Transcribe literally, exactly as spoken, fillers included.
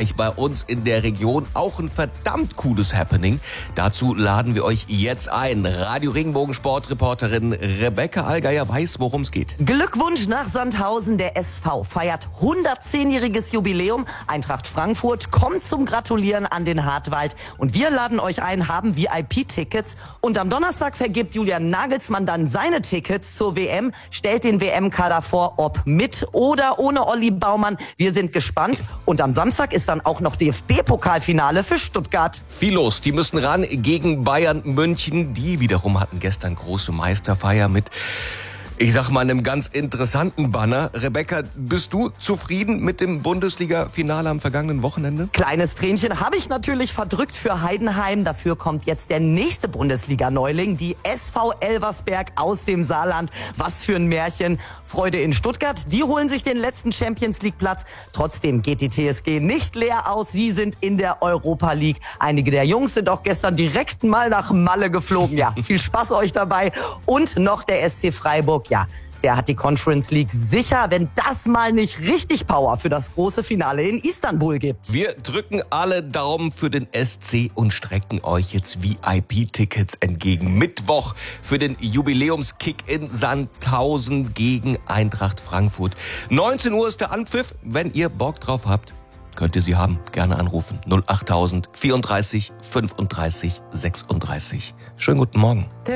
gleich bei uns in der Region auch ein verdammt cooles Happening. Dazu laden wir euch jetzt ein. Radio Regenbogen Sportreporterin Rebecca Allgeier weiß, worum es geht. Glückwunsch nach Sandhausen. Der S V feiert hundertzehnjähriges Jubiläum. Eintracht Frankfurt kommt zum Gratulieren an den Hartwald. Und wir laden euch ein, haben V I P-Tickets. Und am Donnerstag vergibt Julian Nagelsmann dann seine Tickets zur W M, stellt den W M-Kader vor, ob mit oder ohne Olli Baumann. Wir sind gespannt. Und am Samstag ist dann auch noch D F B-Pokalfinale für Stuttgart. Viel los. Die müssen ran gegen Bayern München. Die wiederum hatten gestern große Meisterfeier mit, ich sag mal, einem ganz interessanten Banner. Rebecca, bist du zufrieden mit dem Bundesliga-Finale am vergangenen Wochenende? Kleines Tränchen habe ich natürlich verdrückt für Heidenheim. Dafür kommt jetzt der nächste Bundesliga-Neuling, die S V Elversberg aus dem Saarland. Was für ein Märchen. Freude in Stuttgart, die holen sich den letzten Champions-League-Platz. Trotzdem geht die T S G nicht leer aus. Sie sind in der Europa League. Einige der Jungs sind auch gestern direkt mal nach Malle geflogen. Ja, viel Spaß euch dabei. Und noch der S C Freiburg. Ja, der hat die Conference League sicher, wenn das mal nicht richtig Power für das große Finale in Istanbul gibt. Wir drücken alle Daumen für den S C und strecken euch jetzt V I P-Tickets entgegen. Mittwoch für den Jubiläumskick in Sandhausen gegen Eintracht Frankfurt. neunzehn Uhr ist der Anpfiff. Wenn ihr Bock drauf habt, könnt ihr sie haben. Gerne anrufen. null achttausend vierunddreißig fünfunddreißig sechsunddreißig. Schönen guten Morgen.